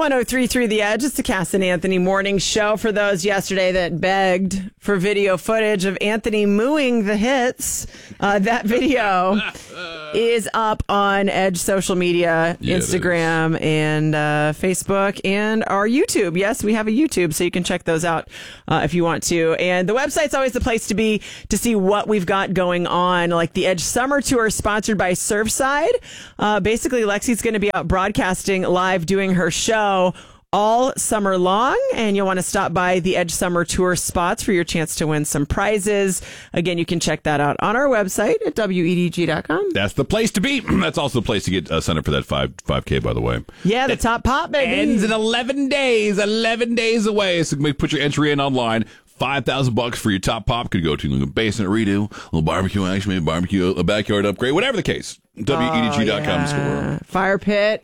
1033 The Edge. It's the Cass and Anthony morning show. For those yesterday that begged for video footage of Anthony mooing the hits, that video is up on Edge social media, Instagram and Facebook and our YouTube. Yes, we have a YouTube, so you can check those out if you want to. And the website's always the place to be to see what we've got going on, like the Edge Summer Tour sponsored by Surfside. Basically, Lexi's going to be out broadcasting live doing her show all summer long, and you'll want to stop by the Edge Summer Tour spots for your chance to win some prizes. Again, you can check that out on our website at WEDG.com. That's the place to be. That's also the place to get signed up for that 5K, by the way. Yeah, the Top Pop, baby. Ends in 11 days. 11 days away. So put your entry in online. $5,000 for your Top Pop. Could go to a basement redo, a little barbecue action, maybe barbecue, a backyard upgrade, whatever the case. WEDG.com score. Fire pit.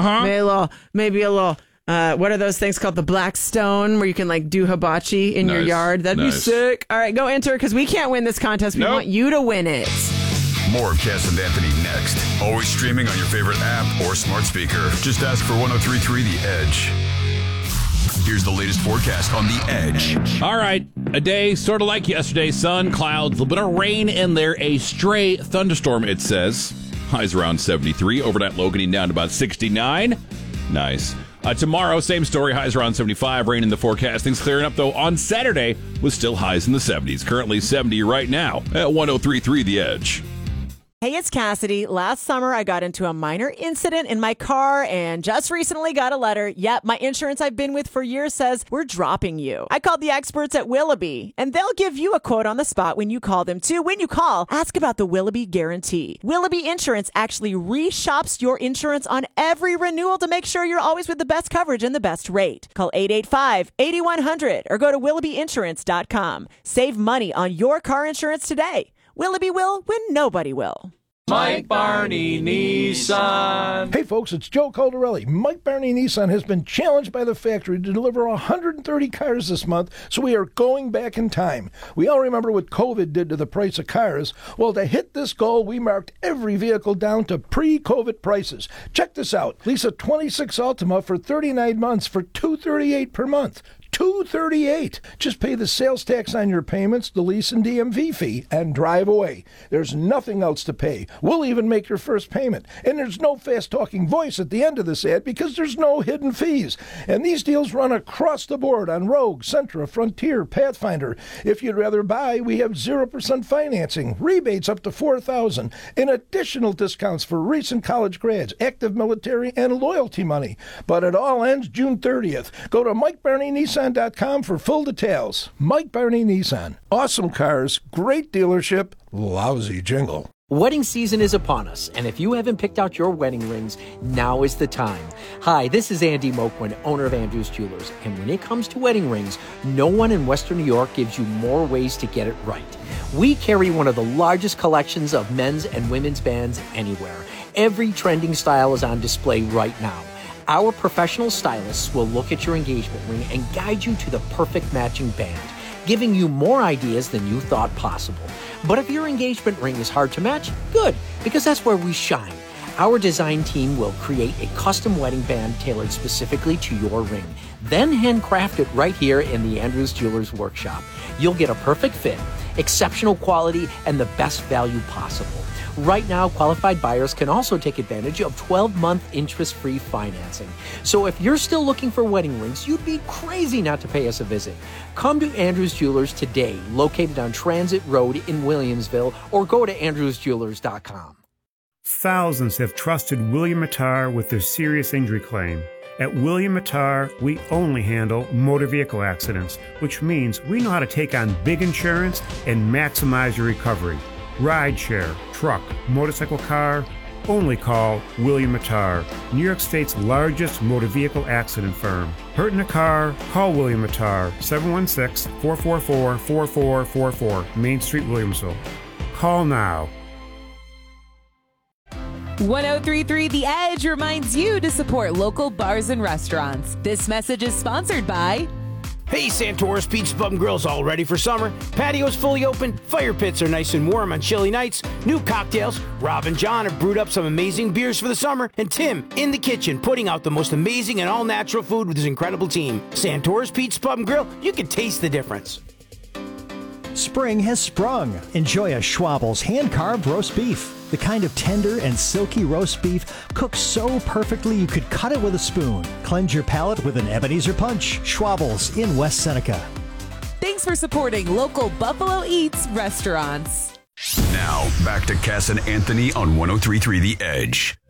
Maybe a little, what are those things called? The Blackstone, where you can like do hibachi in your yard. That'd be sick. All right, go enter because we can't win this contest. We want you to win it. More of Cass and Anthony next. Always streaming on your favorite app or smart speaker. Just ask for 1033 The Edge. Here's the latest forecast on The Edge. All right. A day sort of like yesterday. Sun, clouds, a little bit of rain in there. A stray thunderstorm, it says. Highs around 73. Overnight low getting down to about 69. Nice. Tomorrow, same story. Highs around 75. Rain in the forecast. Things clearing up, though, on Saturday with still highs in the 70s. Currently 70 right now at 1033 The Edge. Hey, it's Cassidy. Last summer, I got into a minor incident in my car and just recently got a letter. Yep, my insurance I've been with for years says we're dropping you. I called the experts at Willoughby, and they'll give you a quote on the spot when you call them, too. When you call, ask about the Willoughby Guarantee. Willoughby Insurance actually reshops your insurance on every renewal to make sure you're always with the best coverage and the best rate. Call 885-8100 or go to willoughbyinsurance.com. Save money on your car insurance today. Willoughby will when nobody will. Mike Barney Nissan. Hey folks, it's Joe Caldarelli. Mike Barney Nissan has been challenged by the factory to deliver 130 cars this month, so we are going back in time. We all remember what COVID did to the price of cars. Well, to hit this goal, we marked every vehicle down to pre-COVID prices. Check this out. Lease a 26 Altima for 39 months for $238 per month. $238. Just pay the sales tax on your payments, the lease and DMV fee, and drive away. There's nothing else to pay. We'll even make your first payment. And there's no fast-talking voice at the end of this ad because there's no hidden fees. And these deals run across the board on Rogue, Sentra, Frontier, Pathfinder. If you'd rather buy, we have 0% financing, rebates up to $4,000, and additional discounts for recent college grads, active military, and loyalty money. But it all ends June 30th. Go to MikeBarneyNissan.com for full details. Mike Barney Nissan. Awesome cars, great dealership, lousy jingle. Wedding season is upon us, and if you haven't picked out your wedding rings, now is the time. Hi, this is Andy Moquin, owner of Andrews Jewelers, and when it comes to wedding rings, no one in Western New York gives you more ways to get it right. We carry one of the largest collections of men's and women's bands anywhere. Every trending style is on display right now. Our professional stylists will look at your engagement ring and guide you to the perfect matching band, giving you more ideas than you thought possible. But if your engagement ring is hard to match, good, because that's where we shine. Our design team will create a custom wedding band tailored specifically to your ring, then handcraft it right here in the Andrews Jewelers workshop. You'll get a perfect fit, exceptional quality, and the best value possible. Right now, qualified buyers can also take advantage of 12-month interest-free financing. So if you're still looking for wedding rings, you'd be crazy not to pay us a visit. Come to Andrews Jewelers today, located on Transit Road in Williamsville, or go to andrewsjewelers.com. Thousands have trusted William Mattar with their serious injury claim. At William Mattar, we only handle motor vehicle accidents, which means we know how to take on big insurance and maximize your recovery. Rideshare, truck, motorcycle, car, only call William Mattar, New York State's largest motor vehicle accident firm. Hurt in a car? Call William Mattar, 716-444-4444, Main Street, Williamsville. Call now. 1033 The Edge reminds you to support local bars and restaurants. This message is sponsored by Hey, Santora's Pizza Pub and Grill's all ready for summer. Patio's fully open, fire pits are nice and warm on chilly nights, new cocktails. Rob and John have brewed up some amazing beers for the summer, and Tim in the kitchen putting out the most amazing and all-natural food with his incredible team. Santora's Pizza Pub and Grill, you can taste the difference. Spring has sprung. Enjoy a Schwabel's hand-carved roast beef. The kind of tender and silky roast beef cooked so perfectly you could cut it with a spoon. Cleanse your palate with an Ebenezer Punch. Schwabel's in West Seneca. Thanks for supporting local Buffalo Eats restaurants. Now, back to Cass and Anthony on 103.3 The Edge.